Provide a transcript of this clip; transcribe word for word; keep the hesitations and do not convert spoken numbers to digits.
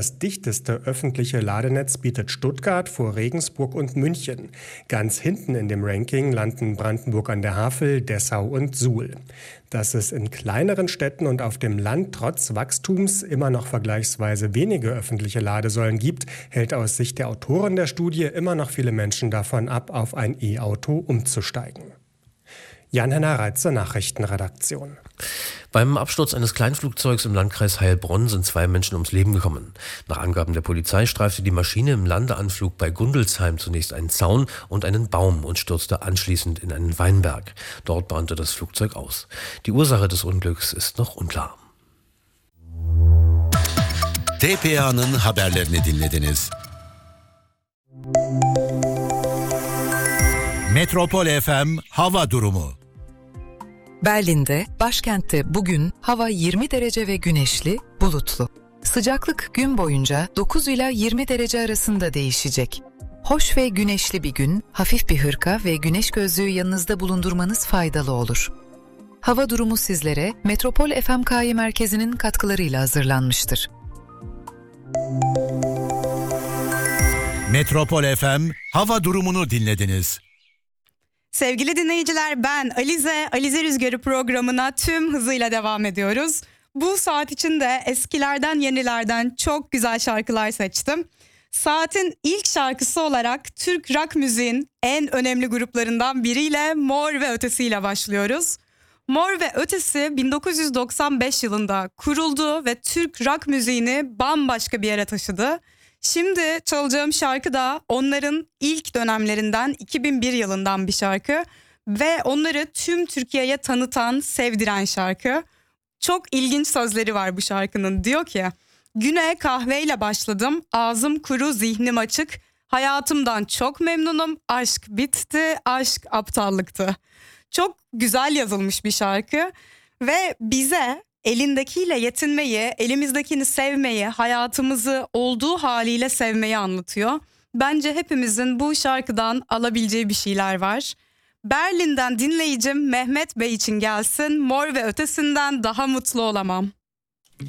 Das dichteste öffentliche Ladenetz bietet Stuttgart vor Regensburg und München. Ganz hinten in dem Ranking landen Brandenburg an der Havel, Dessau und Suhl. Dass es in kleineren Städten und auf dem Land trotz Wachstums immer noch vergleichsweise wenige öffentliche Ladesäulen gibt, hält aus Sicht der Autoren der Studie immer noch viele Menschen davon ab, auf ein E-Auto umzusteigen. Jan-Henner Reitzer, Nachrichtenredaktion. Beim Absturz eines Kleinflugzeugs im Landkreis Heilbronn sind zwei Menschen ums Leben gekommen. Nach Angaben der Polizei streifte die Maschine im Landeanflug bei Gundelsheim zunächst einen Zaun und einen Baum und stürzte anschließend in einen Weinberg. Dort brannte das Flugzeug aus. Die Ursache des Unglücks ist noch unklar. T P A'nın haberlerini dinlediniz. Metropol F M hava durumu. Berlin'de, başkentte bugün hava yirmi derece ve güneşli, bulutlu. Sıcaklık gün boyunca dokuz ila yirmi derece arasında değişecek. Hoş ve güneşli bir gün, hafif bir hırka ve güneş gözlüğü yanınızda bulundurmanız faydalı olur. Hava durumu sizlere Metropol F M K Y merkezinin katkılarıyla hazırlanmıştır. Metropol F M hava durumunu dinlediniz. Sevgili dinleyiciler, ben Alize, Alize Rüzgarı programına tüm hızıyla devam ediyoruz. Bu saat için de eskilerden yenilerden çok güzel şarkılar seçtim. Saatin ilk şarkısı olarak Türk rock müziğin en önemli gruplarından biriyle Mor ve Ötesi ile başlıyoruz. Mor ve Ötesi bin dokuz yüz doksan beş yılında kuruldu ve Türk rock müziğini bambaşka bir yere taşıdı. Şimdi çalacağım şarkı da onların ilk dönemlerinden iki bin bir yılından bir şarkı ve onları tüm Türkiye'ye tanıtan, sevdiren şarkı. Çok ilginç sözleri var bu şarkının. Diyor ki, güne kahveyle başladım, ağzım kuru, zihnim açık, hayatımdan çok memnunum, aşk bitti, aşk aptallıktı. Çok güzel yazılmış bir şarkı ve bize elindekiyle yetinmeyi, elimizdekini sevmeyi, hayatımızı olduğu haliyle sevmeyi anlatıyor. Bence hepimizin bu şarkıdan alabileceği bir şeyler var. Berlin'den dinleyicim Mehmet Bey için gelsin. Mor ve Ötesinden Daha Mutlu Olamam.